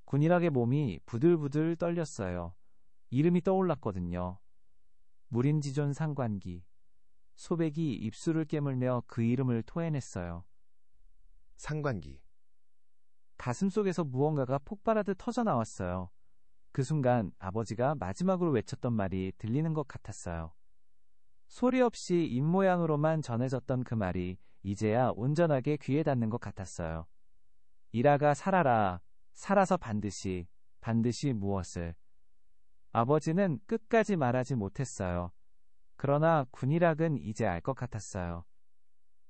군이락의 몸이 부들부들 떨렸어요. 이름이 떠올랐거든요. 무림지존 상관기. 소백이 입술을 깨물며 그 이름을 토해냈어요. 상관기. 가슴속에서 무언가가 폭발하듯 터져나왔어요. 그 순간 아버지가 마지막으로 외쳤던 말이 들리는 것 같았어요. 소리 없이 입모양으로만 전해졌던 그 말이 이제야 온전하게 귀에 닿는 것 같았어요. 이라가 살아라. 살아서 반드시 무엇을. 아버지는 끝까지 말하지 못했어요. 그러나 군이락은 이제 알 것 같았어요.